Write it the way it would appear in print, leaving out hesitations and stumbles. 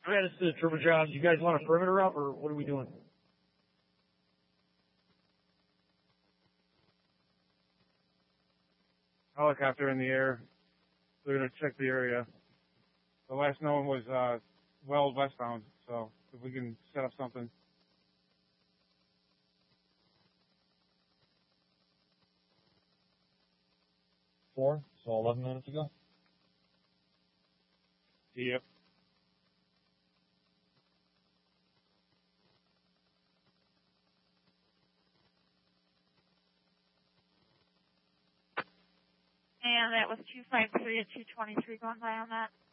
Alright, this is Trooper John. You guys want a perimeter up, or what are we doing? Helicopter in the air. They're going to check the area. The last known was Weld westbound, so if we can set up something. So 11 minutes ago? Yep. And that was 253 at 223 going by on that.